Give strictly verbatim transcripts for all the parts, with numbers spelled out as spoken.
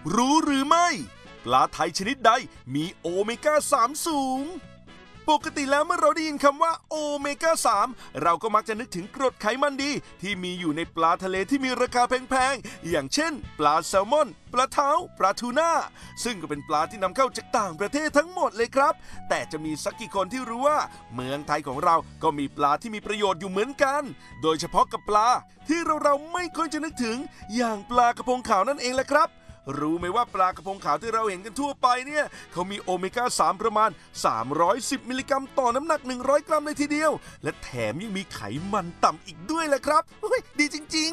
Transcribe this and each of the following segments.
รู้หรือไม่ปลาไทยชนิดใดมีโอเมก้าสามสูงปกติแล้วเมื่อเราได้ยินคำว่าโอเมก้าสามเราก็มักจะนึกถึงกรดไขมันดีที่มีอยู่ในปลาทะเลที่มีราคาแพงๆอย่างเช่นปลาแซลมอนปลาเท้าปลาทูน่าซึ่งก็เป็นปลาที่นำเข้าจากต่างประเทศทั้งหมดเลยครับแต่จะมีสักกี่คนที่รู้ว่าเมืองไทยของเราก็มีปลาที่มีประโยชน์อยู่เหมือนกันโดยเฉพาะกับปลาที่เราเราไม่ค่อยจะนึกถึงอย่างปลากระพงขาวนั่นเองแหละครับรู้ไหมว่าปลากระพงขาวที่เราเห็นกันทั่วไปเนี่ยเขามีโอเมก้าสามประมาณสามร้อยสิบมิลลิกรัมต่อน้ำหนักหนึ่งร้อยกรัมเลยทีเดียวและแถมยังมีไขมันต่ำอีกด้วยแหละครับดีจริง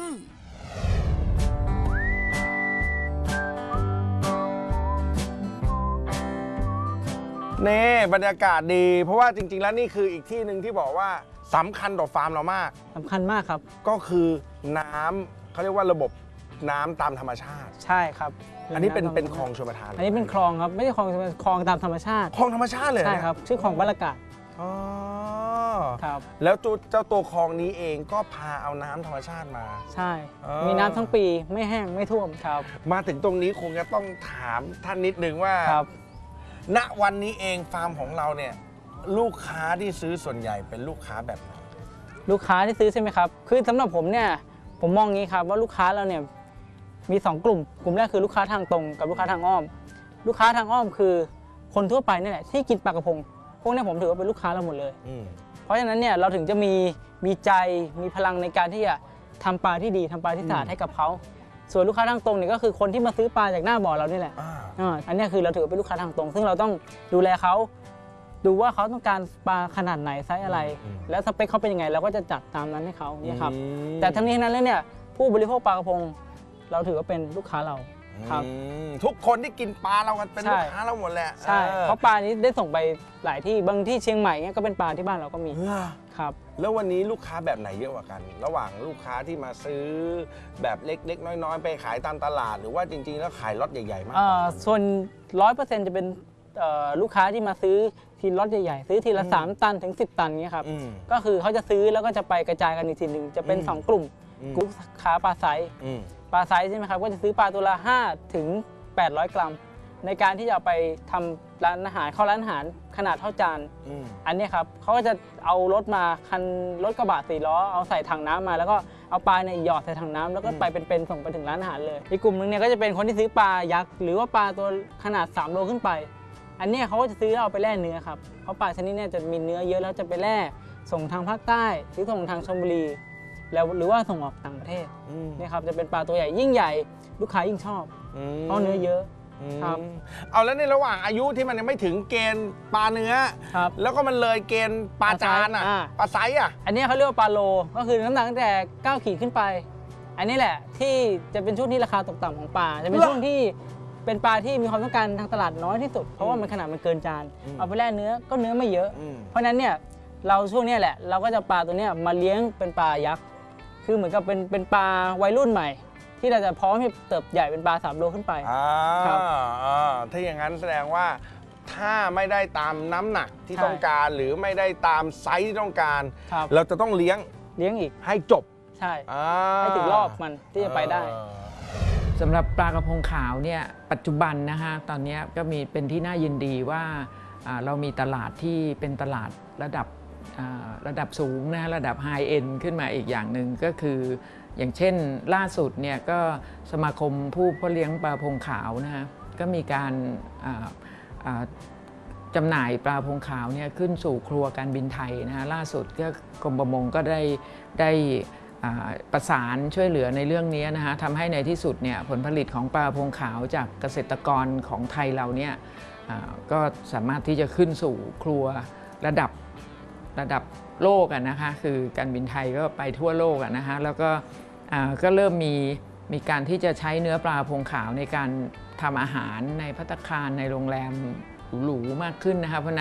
ๆนี่บรรยากาศดีเพราะว่าจริงๆแล้วนี่คืออีกที่หนึ่งที่บอกว่าสำคัญต่อฟาร์มเรามากสำคัญมากครับก็คือน้ำเขาเรียกว่าระบบน้ำตามธรรมชาติใช่ครับอันนี้เป็นเป็นคลองชลประทานอันนี้เป็นคลองครับไม่ใช่คลองคลองตามธรรมชาติคลองธรรมชาติเลยใช่ครับชื่อคลองบรรยากาศอ๋อครับแล้วเจ้าตัวคลองนี้เองก็พาเอาน้ำธรรมชาติมาใช่มีน้ำทั้งปีไม่แห้งไม่ท่วมครับมาถึงตรงนี้คงจะต้องถามท่านนิดนึงว่าณวันนี้เองฟาร์มของเราเนี่ยลูกค้าที่ซื้อส่วนใหญ่เป็นลูกค้าแบบไหนลูกค้าที่ซื้อใช่ไหมครับคือสำหรับผมเนี่ยผมมองงี้ครับว่าลูกค้าเราเนี่ยมีสองกลุ่มกลุ่มแรกคือลูกค้าทางตรงกับลูกค้าทางอ้อมลูกค้าทางอ้อมคือคนทั่วไปนี่แหละที่กินปลากระพงพวกนี้ผมถือว่าเป็นลูกค้าเราหมดเลยเพราะฉะนั้นเนี่ยเราถึงจะมีมีใจมีพลังในการที่จะทำปลาที่ดีทำปลาที่สะอาดให้กับเขาส่วนลูกค้าทางตรงเนี่ยก็คือคนที่มาซื้อปลาจากหน้าบ่อเรานี่แหละอันนี้คือเราถือเป็นลูกค้าทางตรงซึ่งเราต้องดูแลเขาดูว่าเขาต้องการปลาขนาดไหนไซส์อะไรแล้วสเปคเขาเป็นยังไงเราก็จะจัดตามนั้นให้เขาเนี่ยครับแต่ทั้งนี้ทั้งนั้นแล้วเนี่ยผู้บริโภคปลากระพงเราถือว่าเป็นลูกค้าเราครับทุกคนที่กินปลาเรากันเป็นลูกค้าเราหมดแหละใช่เพราะปลานี้ได้ส่งไปหลายที่บางที่เชียงใหม่เนี่ยก็เป็นปลาที่บ้านเราก็มีครับแล้ววันนี้ลูกค้าแบบไหนเยอะกว่ากันระหว่างลูกค้าที่มาซื้อแบบเล็กๆน้อยๆไปขายตามตลาดหรือว่าจริงๆแล้วขายล็อตใหญ่ๆมากส่วนร้อยเปอร์เซ็นต์จะเป็นลูกค้าที่มาซื้อทีล็อตใหญ่ๆซื้อทีละสามตันถึงสิบตันเงี้ยครับก็คือเขาจะซื้อแล้วก็จะไปกระจายกันอีกทีหนึ่งจะเป็นสองกลุ่มกลุ่มค้าปลาไซส์ปลาไซส์ใช่ไหมครับก็จะซื้อปลาตัวละห้าถึงแปดร้อยกรัมในการที่จะไปทำร้านอาหารเข้าร้านอาหารขนาดเท่าจานอันนี้ครับเขาก็จะเอารถมาคันรถกระบะสี่ล้อเอาใส่ถังน้ำมาแล้วก็เอาปลาเนี่ยหยอดใส่ถังน้ำแล้วก็ไปเป็นๆส่งไปถึงร้านอาหารเลยอีกกลุ่มนึงเนี่ยก็จะเป็นคนที่ซื้อปลายักษ์หรือว่าปลาตัวขนาดสามโลขึ้นไปอันนี้เขาก็จะซื้อเอาไปแล่เนื้อครับเพราะปลาชนิดนี้จะมีเนื้อเยอะแล้วจะไปแล่ส่งทางภาคใต้หรือส่งทางชลบุรีแล้วหรือว่าส่งออกต่างประเทศนี่ครับจะเป็นปลาตัวใหญ่ยิ่งใหญ่ลูกค้ายิ่งชอบเพราะเนื้อเยอะครับเอาแล้วในระหว่างอายุที่มันยังไม่ถึงเกณฑ์ปลาเนื้อแล้วก็มันเลยเกณฑ์ปลาจานอ่ะปลาไซส์อ่ะอันนี้เขาเรียกว่าปลาโลก็คือน้ำหนักตั้งแต่เก้าขีดขึ้นไปอันนี้แหละที่จะเป็นช่วงที่ราคาตกต่ำของปลาจะเป็นช่วงที่เป็นปลาที่มีความต้องการทางตลาดน้อยที่สุดเพราะว่ามันขนาดมันเกินจานเอาไปแล่เนื้อก็เนื้อไม่เยอะเพราะฉะนั้นเนี่ยเราช่วงนี้แหละเราก็จะปลาตัวนี้มาเลี้ยงเป็นปลายักษ์คือเหมือนกับเป็นเป็นปลาวัยรุ่นใหม่ที่เราจะพร้อมที่เติบใหญ่เป็นปลาสามโลขึ้นไปครับถ้าอย่างนั้นแสดงว่าถ้าไม่ได้ตามน้ำหนักที่ต้องการหรือไม่ได้ตามไซส์ที่ต้องการเราจะต้องเลี้ยงเลี้ยงอีกให้จบใช่ให้ถึงรอบมันที่จะไปได้สำหรับปลากระพงขาวเนี่ยปัจจุบันนะฮะตอนนี้ก็มีเป็นที่น่ายินดีว่าเรามีตลาดที่เป็นตลาดระดับระดับสูงนะระดับไฮเอ็นขึ้นมาอีกอย่างหนึ่งก็คืออย่างเช่นล่าสุดเนี่ยก็สมาคมผู้เพาะเลี้ยงปลาพงขาวนะฮะก็มีการจำหน่ายปลาพงขาวเนี่ยขึ้นสู่ครัวการบินไทยนะฮะล่าสุดก็กรมประมงก็ได้ได้ประสานช่วยเหลือในเรื่องนี้นะฮะทำให้ในที่สุดเนี่ยผลผลิตของปลาพงขาวจากเกษตรกรของไทยเราเนี่ยก็สามารถที่จะขึ้นสู่ครัวระดับระดับโลกกันนะคะคือการบินไทยก็ไปทั่วโลกกันนะคะแล้วก็ก็เริ่มมีมีการที่จะใช้เนื้อปลาพงขาวในการทำอาหารในภัตตาคารในโรงแรมหรูๆมากขึ้นนะคะเพราะนั้น